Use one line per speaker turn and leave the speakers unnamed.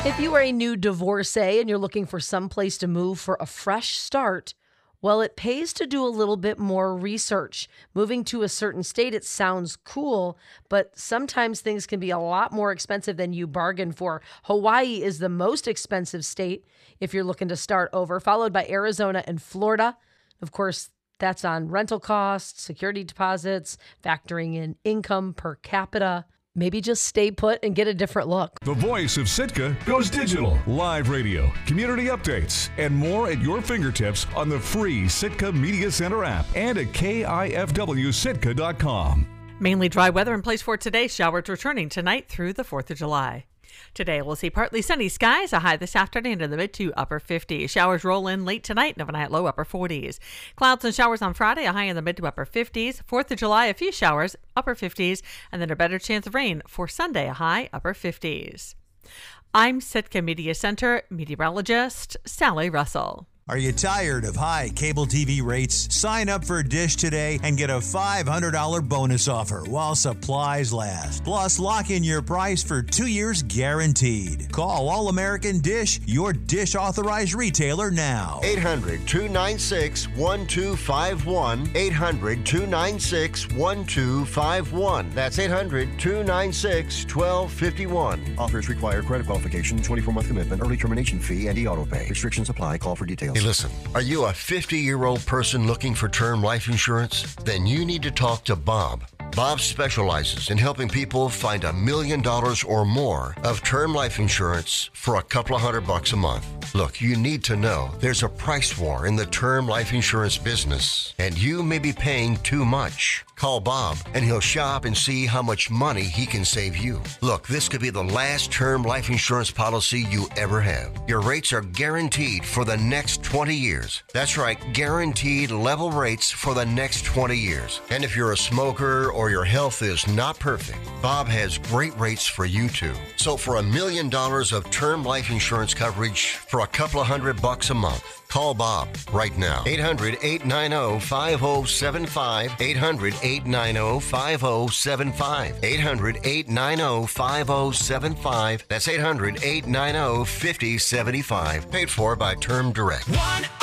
If you are a new divorcee and you're looking for some place to move for a fresh start, well, it pays to do a little bit more research. Moving to a certain state, it sounds cool, but sometimes things can be a lot more expensive than you bargained for. Hawaii is the most expensive state if you're looking to start over, followed by Arizona and Florida. Of course, that's on rental costs, security deposits, factoring in income per capita. Maybe just stay put and get a different look.
The voice of Sitka goes digital. Live radio, community updates, and more at your fingertips on the free Sitka Media Center app and at KIFWSitka.com.
Mainly dry weather in place for today. Showers returning tonight through the 4th of July. Today, we'll see partly sunny skies, a high this afternoon in the mid to upper 50s. Showers roll in late tonight, overnight low upper 40s. Clouds and showers on Friday, a high in the mid to upper 50s. 4th of July, a few showers, upper 50s, and then a better chance of rain for Sunday, a high upper 50s. I'm Sitka Media Center meteorologist Sally Russell.
Are you tired of high cable TV rates? Sign up for Dish today and get a $500 bonus offer while supplies last. Plus, lock in your price for 2 years guaranteed. Call All American Dish, your Dish authorized retailer now.
800-296-1251. 800-296-1251. That's 800-296-1251. Offers require credit qualification, 24-month commitment, early termination fee, and e-auto pay. Restrictions apply. Call for details. Hey, listen, are you a 50-year-old person looking for term life insurance? Then you need to talk to Bob. Bob specializes in helping people find $1 million or more of term life insurance for a couple of $100 a month. Look, you need to know there's a price war in the term life insurance business, and you may be paying too much. Call Bob, and he'll shop and see how much money he can save you. Look, this could be the last term life insurance policy you ever have. Your rates are guaranteed for the next 20 years. That's right, guaranteed level rates for the next 20 years. And if you're a smoker or your health is not perfect, Bob has great rates for you too. So for $1 million of term life insurance coverage for a couple of $100 a month, call Bob right now. 800-890-5075. 800-890-5075. 800-890-5075. That's 800-890-5075. Paid for by Term Direct.